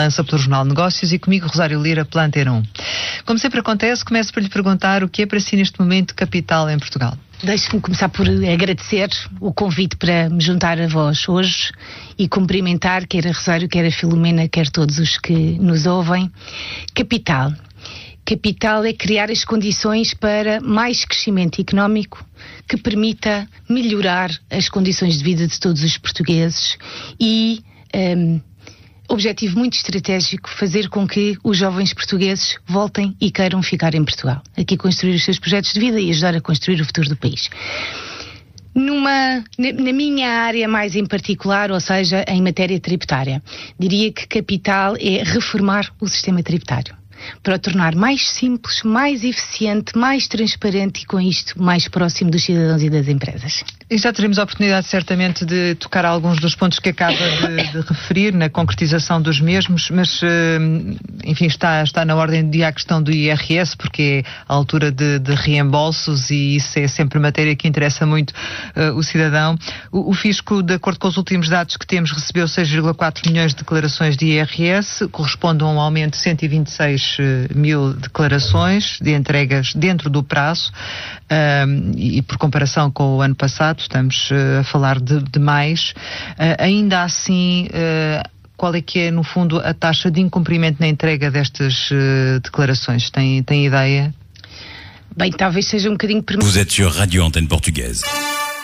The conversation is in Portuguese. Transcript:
Balança pelo Jornal de Negócios, e comigo Rosário Lira, pela Antena 1. Como sempre acontece, começo por lhe perguntar o que é para si neste momento capital em Portugal. Deixe-me começar por agradecer o convite para me juntar a vós hoje e cumprimentar quer a Rosário, quer a Filomena, quer todos os que nos ouvem. Capital. Capital é criar as condições para mais crescimento económico que permita melhorar as condições de vida de todos os portugueses e, objetivo muito estratégico, fazer com que os jovens portugueses voltem e queiram ficar em Portugal. Aqui construir os seus projetos de vida e ajudar a construir o futuro do país. Na minha área mais em particular, ou seja, em matéria tributária, diria que capital é reformar o sistema tributário, para o tornar mais simples, mais eficiente, mais transparente e, com isto, mais próximo dos cidadãos e das empresas. E já teremos a oportunidade, certamente, de tocar alguns dos pontos que acaba de referir na concretização dos mesmos, mas, enfim, está na ordem do dia a questão do IRS, porque é a altura de reembolsos e isso é sempre matéria que interessa muito o cidadão. O Fisco, de acordo com os últimos dados que temos, recebeu 6,4 milhões de declarações de IRS, corresponde a um aumento de 126 mil declarações de entregas dentro do prazo, e por comparação com o ano passado estamos a falar de mais. Ainda assim, qual é que é, no fundo, a taxa de incumprimento na entrega destas declarações? Tem ideia? Bem, talvez seja um bocadinho... Vous êtes sur Radio Antenne Portugaise.